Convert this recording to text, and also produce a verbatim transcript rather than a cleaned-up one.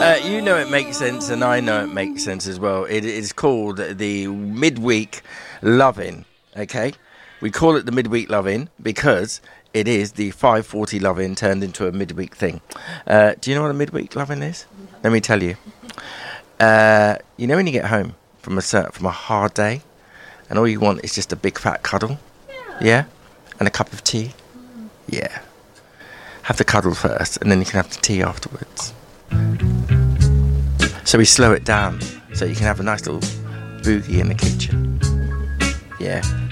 Uh, you know it makes sense, and I know it makes sense as well. It is called the midweek love-in, okay? We call it the midweek love-in because it is the five forty love-in turned into a midweek thing. Uh, do you know what a midweek love-in is? Let me tell you. Uh, you know when you get home from a cert- from a hard day, and all you want is just a big fat cuddle? Yeah? yeah? And a cup of tea? Mm. Yeah. Have the cuddle first, and then you can have the tea afterwards. So we slow it down so you can have a nice little boogie in the kitchen. Yeah.